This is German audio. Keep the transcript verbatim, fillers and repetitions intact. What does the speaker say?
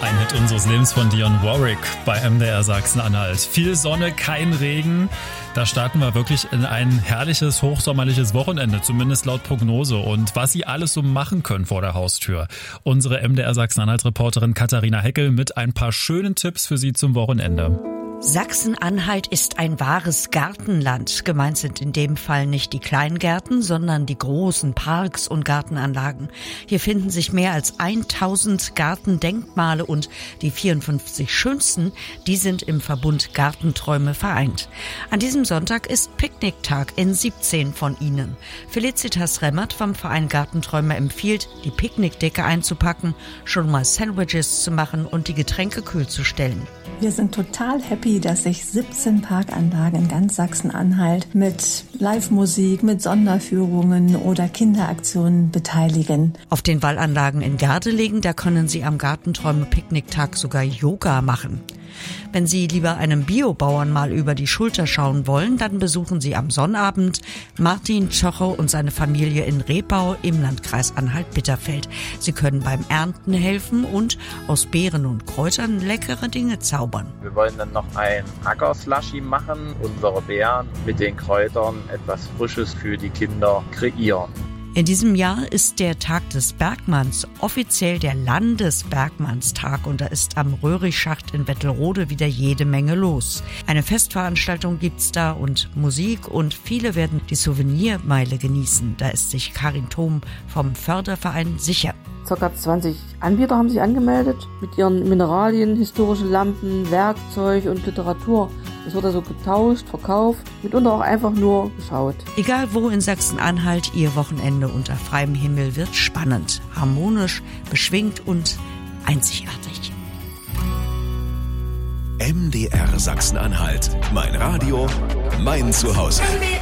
Ein Hit unseres Lebens von Dionne Warwick bei M D R Sachsen-Anhalt. Viel Sonne, kein Regen. Da starten wir wirklich in ein herrliches, hochsommerliches Wochenende, zumindest laut Prognose. Und was Sie alles so machen können vor der Haustür. Unsere M D R Sachsen-Anhalt-Reporterin Katharina Heckel mit ein paar schönen Tipps für Sie zum Wochenende. Sachsen-Anhalt ist ein wahres Gartenland. Gemeint sind in dem Fall nicht die Kleingärten, sondern die großen Parks und Gartenanlagen. Hier finden sich mehr als tausend Gartendenkmale und die vierundfünfzig schönsten, die sind im Verbund Gartenträume vereint. An diesem Sonntag ist Picknicktag in siebzehn von ihnen. Felicitas Remmert vom Verein Gartenträume empfiehlt, die Picknickdecke einzupacken, schon mal Sandwiches zu machen und die Getränke kühl zu stellen. Wir sind total happy, dass sich siebzehn Parkanlagen in ganz Sachsen-Anhalt mit Live-Musik, mit Sonderführungen oder Kinderaktionen beteiligen. Auf den Wallanlagen in Gardelegen, da können Sie am Gartenträume-Picknicktag sogar Yoga machen. Wenn Sie lieber einem Biobauern mal über die Schulter schauen wollen, dann besuchen Sie am Sonnabend Martin Tschocho und seine Familie in Rebau im Landkreis Anhalt-Bitterfeld. Sie können beim Ernten helfen und aus Beeren und Kräutern leckere Dinge zaubern. Wir wollen dann noch ein Ackerslushy machen, unsere Beeren mit den Kräutern etwas Frisches für die Kinder kreieren. In diesem Jahr ist der Tag des Bergmanns offiziell der Landesbergmannstag und da ist am Röhrichschacht in Wettelrode wieder jede Menge los. Eine Festveranstaltung gibt's da und Musik und viele werden die Souvenirmeile genießen. Da ist sich Karin Thom vom Förderverein sicher. Circa zwanzig Anbieter haben sich angemeldet mit ihren Mineralien, historischen Lampen, Werkzeug und Literatur. Es wird also getauscht, verkauft, mitunter auch einfach nur geschaut. Egal wo in Sachsen-Anhalt, Ihr Wochenende unter freiem Himmel wird spannend, harmonisch, beschwingt und einzigartig. M D R Sachsen-Anhalt. Mein Radio, mein Zuhause.